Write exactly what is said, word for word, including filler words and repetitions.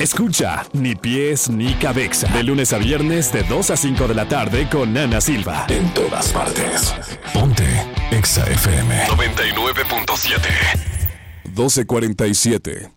Escucha Ni Pies Ni Cabeza de lunes a viernes de dos a cinco de la tarde con Ana Silva. En todas partes. Ponte Exa F M noventa y nueve punto siete. doce cuarenta y siete.